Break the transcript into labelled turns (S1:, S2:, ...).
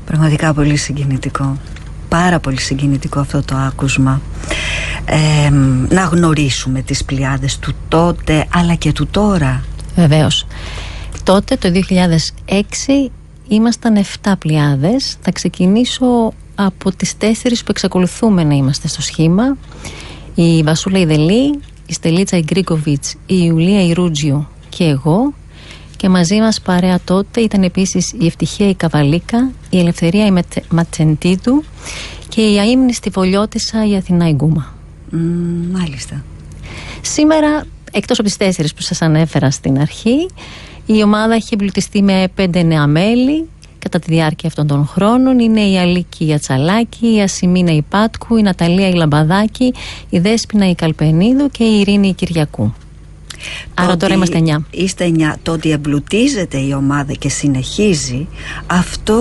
S1: Πραγματικά πολύ συγκινητικό. Πάρα πολύ συγκινητικό αυτό το άκουσμα. Να γνωρίσουμε τις πλειάδες του τότε αλλά και του τώρα.
S2: Βεβαίως. Τότε το 2006 ήμασταν 7 πλειάδες. Θα ξεκινήσω από τις 4 που εξακολουθούμε να είμαστε στο σχήμα. Η Βασούλα Ιδελή, η Στελίτσα Ιγκρίκοβιτς, η Ιουλία Ιρούτζιου και εγώ. Και μαζί μας παρέα τότε ήταν επίσης η Ευτυχία η Καβαλίκα, η Ελευθερία η Ματσεντίδου και η αείμνηστη Βολιώτισσα η Αθηνά η Γκούμα.
S1: Μάλιστα.
S2: Σήμερα, εκτός από τις 4 που σας ανέφερα στην αρχή, η ομάδα έχει εμπλουτιστεί με 5 νέα μέλη κατά τη διάρκεια αυτών των χρόνων. Είναι η Αλίκη η Ατσαλάκη, η Ασημίνα η Πάτκου, η Ναταλία η Λαμπαδάκη, η Δέσποινα η Καλπενίδου και η Ειρήνη η Κυριακού. Άρα τώρα είμαστε 9.
S1: Είστε 9. Το ότι εμπλουτίζεται η ομάδα και συνεχίζει, αυτό